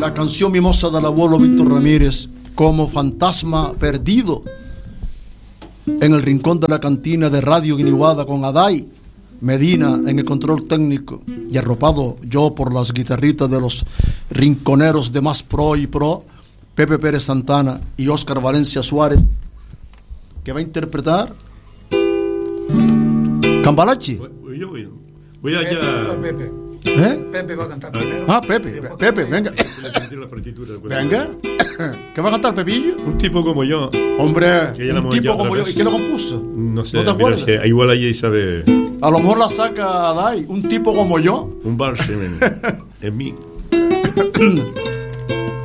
la canción mimosa del abuelo Víctor Ramírez, como fantasma perdido en el rincón de la cantina de Radio Guiniguada, con Aday Medina en el control técnico y arropado yo por las guitarritas de los rinconeros de Más Pro y Pro, Pepe Pérez Santana y Óscar Valencia Suárez, que va a interpretar Cambalache. Voy allá. Pepe va a cantar primero. Pepe, venga. Venga. ¿Qué va a cantar, Pepillo? Un tipo como yo. Hombre, un tipo como yo. ¿Y quién lo compuso? No sé, ¿No te acuerdas? pero igual allí sabe. A lo mejor la saca Adai, un tipo como yo. Un bar en mí.